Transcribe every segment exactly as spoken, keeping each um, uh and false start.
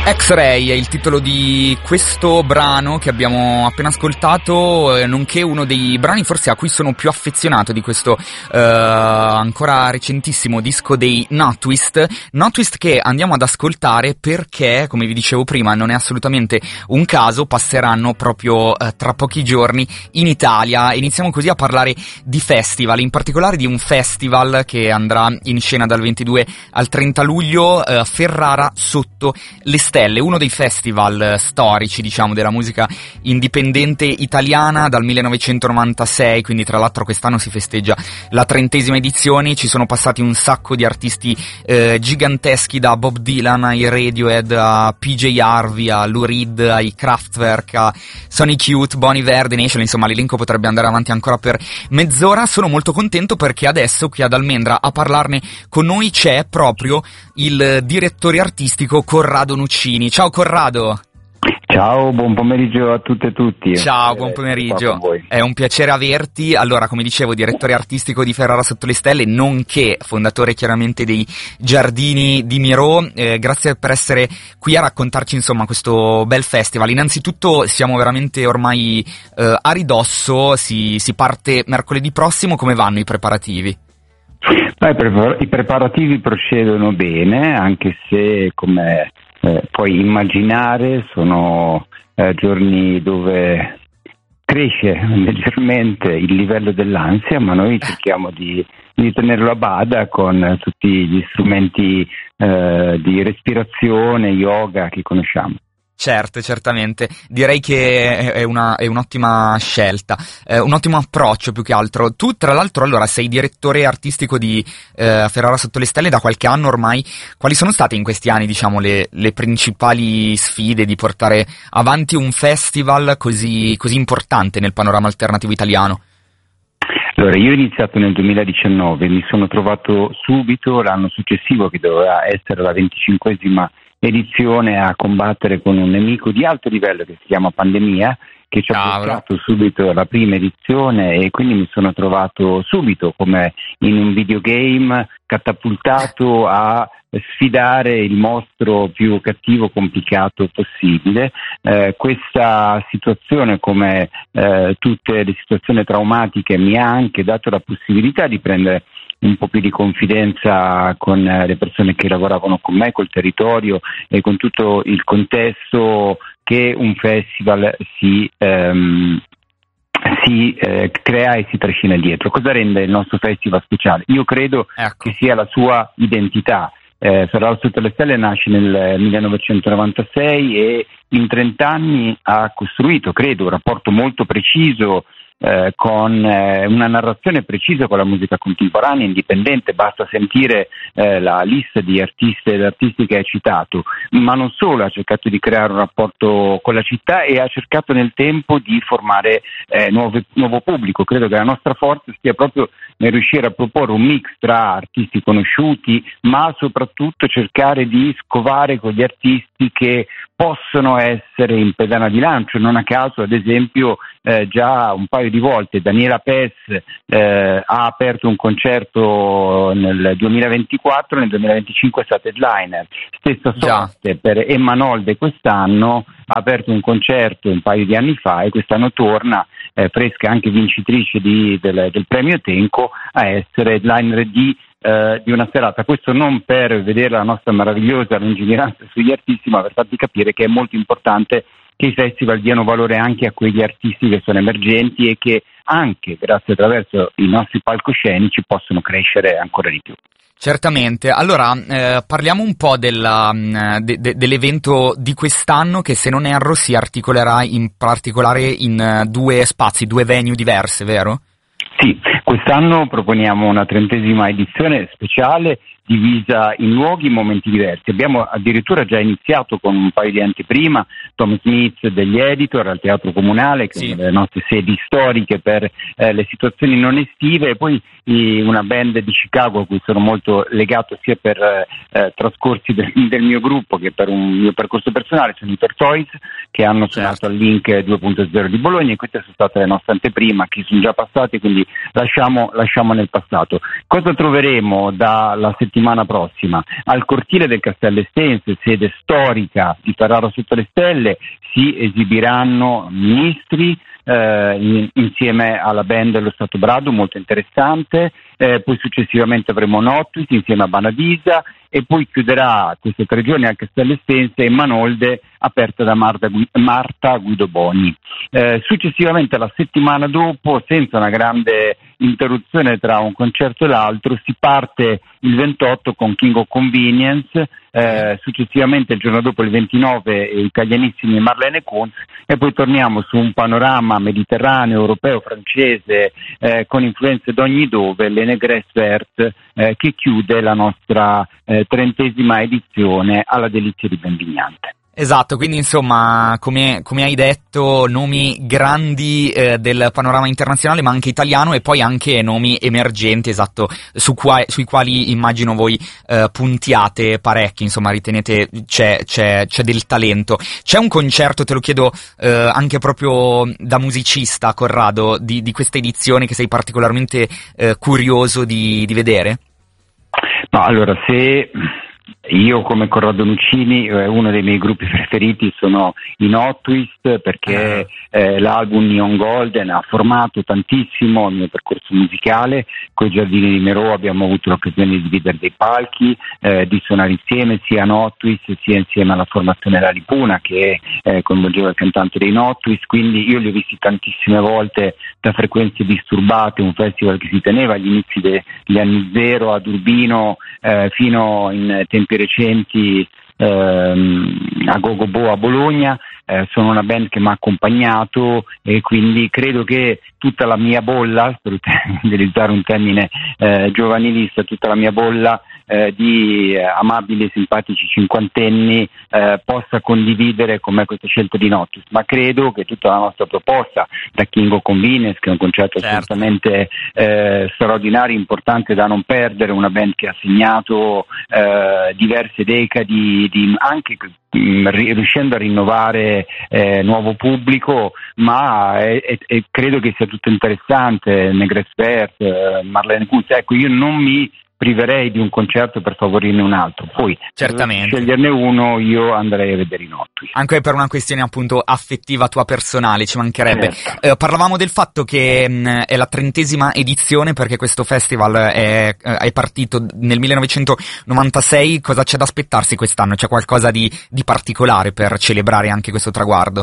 X-Ray è il titolo di questo brano che abbiamo appena ascoltato, eh, nonché uno dei brani forse a cui sono più affezionato di questo eh, ancora recentissimo disco dei Notwist. Notwist che andiamo ad ascoltare perché, come vi dicevo prima, non è assolutamente un caso, passeranno proprio eh, tra pochi giorni in Italia. Iniziamo così a parlare di festival, in particolare di un festival che andrà in scena dal ventidue al trenta luglio, eh, Ferrara sotto le stelle. Uno dei festival storici, diciamo, della musica indipendente italiana dal millenovecentonovantasei, quindi tra l'altro quest'anno si festeggia la trentesima edizione. Ci sono passati un sacco di artisti eh, giganteschi, da Bob Dylan ai Radiohead a P J Harvey, a Lou Reed, ai Kraftwerk, a Sonic Youth, Bon Iver, The Nation, insomma l'elenco potrebbe andare avanti ancora per mezz'ora. Sono molto contento perché adesso qui ad Almendra a parlarne con noi c'è proprio il direttore artistico Corrado Nuccini. Ciao Corrado. Ciao, buon pomeriggio a tutte e tutti. Ciao, buon pomeriggio. È un piacere averti. Allora, come dicevo, direttore artistico di Ferrara sotto le stelle, nonché fondatore chiaramente dei Giardini di Miro. Eh, grazie per essere qui a raccontarci, insomma, questo bel festival. Innanzitutto siamo veramente ormai eh, a ridosso, si, si parte mercoledì prossimo. Come vanno i preparativi? Beh, i preparativi procedono bene, anche se, come eh, puoi immaginare, sono eh, giorni dove cresce leggermente il livello dell'ansia, ma noi cerchiamo di, di tenerlo a bada con tutti gli strumenti eh, di respirazione, yoga che conosciamo. Certo, certamente. Direi che è, una, è un'ottima scelta, eh, un ottimo approccio più che altro. Tu, tra l'altro, allora sei direttore artistico di eh, Ferrara sotto le stelle da qualche anno ormai. Quali sono state in questi anni, diciamo, le, le principali sfide di portare avanti un festival così, così importante nel panorama alternativo italiano? Allora, io ho iniziato nel duemiladiciannove, mi sono trovato subito l'anno successivo, che doveva essere la venticinquesima edizione, a combattere con un nemico di alto livello che si chiama pandemia, che ci ha bloccato subito la prima edizione, e quindi mi sono trovato subito come in un videogame catapultato a sfidare il mostro più cattivo, complicato possibile. Eh, questa situazione, come eh, tutte le situazioni traumatiche, mi ha anche dato la possibilità di prendere un po' più di confidenza con le persone che lavoravano con me, col territorio e con tutto il contesto che un festival si, ehm, si eh, crea e si trascina dietro. Cosa rende il nostro festival speciale? Io credo ecco. che sia la sua identità. Eh, Ferrara sotto le stelle nasce nel millenovecentonovantasei e in trent'anni ha costruito, credo, un rapporto molto preciso Eh, con eh, una narrazione precisa con la musica contemporanea indipendente. Basta sentire eh, la lista di artisti ed artisti che hai citato, ma non solo, ha cercato di creare un rapporto con la città e ha cercato nel tempo di formare eh, nuove, nuovo pubblico. Credo che la nostra forza stia proprio nel riuscire a proporre un mix tra artisti conosciuti, ma soprattutto cercare di scovare con gli artisti che possono essere in pedana di lancio. Non a caso, ad esempio, eh, già un paio di volte Daniela Pes eh, ha aperto un concerto nel duemilaventiquattro, nel duemilaventicinque è stata headliner. Stessa sorte per Emma Nolde quest'anno, ha aperto un concerto un paio di anni fa e quest'anno torna eh, fresca, anche vincitrice di, del, del premio Tenco, a essere headliner di Eh, di una serata. Questo non per vedere la nostra meravigliosa lungimiranza sugli artisti, ma per farvi capire che è molto importante che i festival diano valore anche a quegli artisti che sono emergenti e che anche grazie attraverso i nostri palcoscenici possono crescere ancora di più. Certamente. Allora, eh, parliamo un po' della, de, de, dell'evento di quest'anno, che se non erro si articolerà in particolare in due spazi, due venue diverse, vero? Sì, quest'anno proponiamo una trentesima edizione speciale divisa in luoghi e momenti diversi. Abbiamo addirittura già iniziato con un paio di anteprima, Tom Smith degli Editor al Teatro Comunale, che sì. è una delle nostre sedi storiche per eh, le situazioni non estive, e poi eh, una band di Chicago a cui sono molto legato sia per eh, trascorsi del, del mio gruppo che per un mio percorso personale, sono i Tortoise, che hanno suonato certo. al Link due punto zero di Bologna, e queste sono state le nostre anteprima che sono già passate, quindi lasciamo, lasciamo nel passato. Cosa troveremo dalla settimana settimana prossima. Al cortile del Castello Estense, sede storica di Ferrara sotto le stelle, si esibiranno Ministri eh, in, insieme alla band dello Stato Brado, molto interessante, eh, poi successivamente avremo Nottus insieme a Banadisa e poi chiuderà questi tre giorni al Castello Estense e Manolde aperta da Marta, Marta Guidoboni. Eh, successivamente la settimana dopo, senza una grande interruzione tra un concerto e l'altro, si parte il ventotto con King of Convenience, eh, successivamente il giorno dopo il ventinove Italianissimi Marlene Kunz e poi torniamo su un panorama mediterraneo, europeo, francese eh, con influenze d'ogni dove, le Négresse Vertes, eh, che chiude la nostra eh, trentesima edizione alla Delizia di Benvignante. Esatto, quindi insomma, come, come hai detto, nomi grandi eh, del panorama internazionale, ma anche italiano, e poi anche nomi emergenti, esatto, su qua, sui quali immagino voi eh, puntiate parecchi, insomma, ritenete c'è, c'è, c'è del talento. C'è un concerto, te lo chiedo eh, anche proprio da musicista, Corrado, di, di questa edizione che sei particolarmente eh, curioso di, di vedere? No, allora, se... Io come Corrado Nuccini, eh, uno dei miei gruppi preferiti sono i Notwist, perché eh, l'album Neon Golden ha formato tantissimo il mio percorso musicale. Con i Giardini di Merò abbiamo avuto l'occasione di dividere dei palchi, eh, di suonare insieme sia a Notwist sia insieme alla formazione La Lipuna che eh, coinvolgeva il cantante dei Notwist, quindi io li ho visti tantissime volte da Frequenze Disturbate, un festival che si teneva agli inizi degli anni zero ad Urbino eh, fino in tempi recenti ehm, a Gogobo a Bologna. Eh, sono una band che mi ha accompagnato e quindi credo che tutta la mia bolla, per utilizzare un termine eh, giovanilista, tutta la mia bolla eh, di eh, amabili e simpatici cinquantenni eh, possa condividere con me questa scelta di Nottus, ma credo che tutta la nostra proposta, da King of Convenience, che è un concerto certo. assolutamente eh, straordinario, importante da non perdere, una band che ha segnato eh, diverse decadi di anche riuscendo a rinnovare eh, nuovo pubblico, ma è, è, è, credo che sia tutto interessante. Négresse Vertes, eh, Marlene Kunz, ecco, io non mi priverei di un concerto per favorirne un altro, poi certamente per sceglierne uno io andrei a vedere i Notwist. Anche per una questione appunto affettiva tua personale, ci mancherebbe. Certo. Eh, parlavamo del fatto che mh, è la trentesima edizione, perché questo festival è, è partito nel millenovecentonovantasei. Cosa c'è da aspettarsi quest'anno? C'è qualcosa di, di particolare per celebrare anche questo traguardo?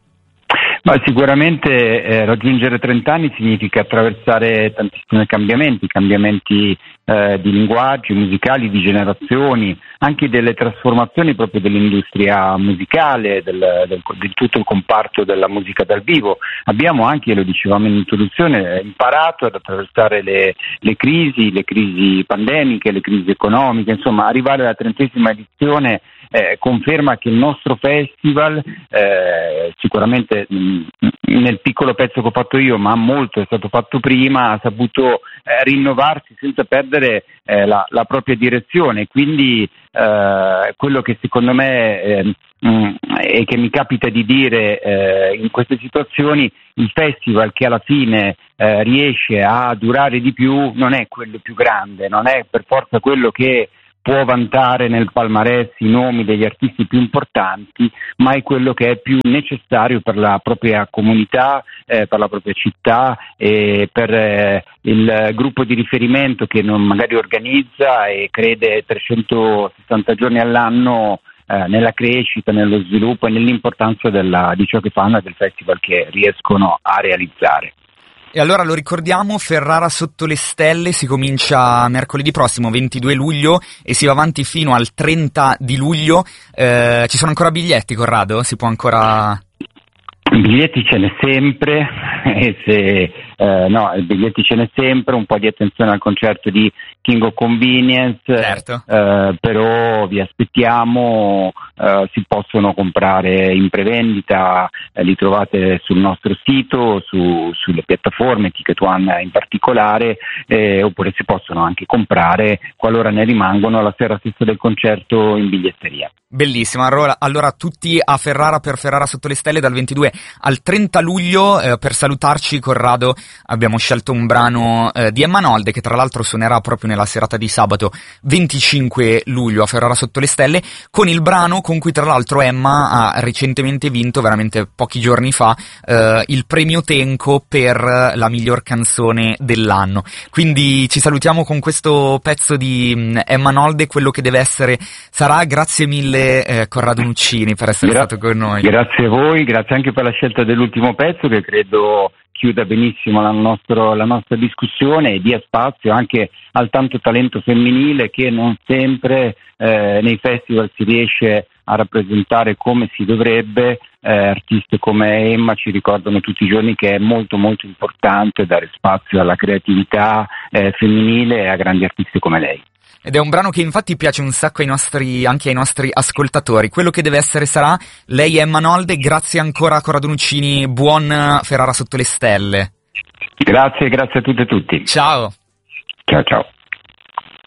Ma sicuramente eh, raggiungere trenta anni significa attraversare tantissimi cambiamenti, cambiamenti eh, di linguaggi musicali, di generazioni, anche delle trasformazioni proprio dell'industria musicale, del, del, di tutto il comparto della musica dal vivo. Abbiamo anche, lo dicevamo in introduzione, imparato ad attraversare le, le crisi, le crisi pandemiche, le crisi economiche, insomma arrivare alla trentesima edizione Eh, conferma che il nostro festival, eh, sicuramente mh, nel piccolo pezzo che ho fatto io, ma molto è stato fatto prima, ha saputo eh, rinnovarsi senza perdere eh, la, la propria direzione. Quindi eh, quello che secondo me eh, mh, e che mi capita di dire eh, in queste situazioni, il festival che alla fine eh, riesce a durare di più non è quello più grande, non è per forza quello che può vantare nel palmarès i nomi degli artisti più importanti, ma è quello che è più necessario per la propria comunità, eh, per la propria città e per eh, il gruppo di riferimento che non magari organizza e crede trecentosessanta giorni all'anno eh, nella crescita, nello sviluppo e nell'importanza della, di ciò che fanno e del festival che riescono a realizzare. E allora lo ricordiamo, Ferrara sotto le stelle si comincia mercoledì prossimo, ventidue luglio, e si va avanti fino al trenta di luglio. Eh, ci sono ancora biglietti, Corrado? Si può ancora... Biglietti ce n'è sempre, e se, eh, no, biglietti ce n'è sempre, un po' di attenzione al concerto di King of Convenience, certo. eh, però vi aspettiamo, eh, si possono comprare in prevendita, eh, li trovate sul nostro sito, su, sulle piattaforme, Ticket One in particolare, eh, oppure si possono anche comprare qualora ne rimangono la sera stessa del concerto in biglietteria. Bellissimo, allora, allora tutti a Ferrara per Ferrara sotto le stelle dal ventidue al trenta luglio. Eh, per salutarci, Corrado, abbiamo scelto un brano eh, di Emma Nolde, che tra l'altro suonerà proprio nella serata di sabato venticinque luglio a Ferrara sotto le stelle, con il brano con cui tra l'altro Emma ha recentemente vinto, veramente pochi giorni fa, eh, il premio Tenco per la miglior canzone dell'anno. Quindi ci salutiamo con questo pezzo di mh, Emma Nolde, quello che deve essere sarà. Grazie mille eh, Corrado Nuccini per essere Gra- stato con noi. Grazie a voi, grazie anche per la scelta dell'ultimo pezzo, che credo chiuda benissimo la, nostro, la nostra discussione e dia spazio anche al tanto talento femminile che non sempre eh, nei festival si riesce a rappresentare come si dovrebbe. Eh, artiste come Emma ci ricordano tutti i giorni che è molto molto importante dare spazio alla creatività eh, femminile e a grandi artiste come lei. Ed è un brano che infatti piace un sacco ai nostri, anche ai nostri ascoltatori. Quello che deve essere sarà. Lei è Emma Nolde, grazie ancora a Corrado Nuccini, buon Ferrara sotto le stelle. Grazie, grazie a tutte e tutti. Ciao. Ciao ciao.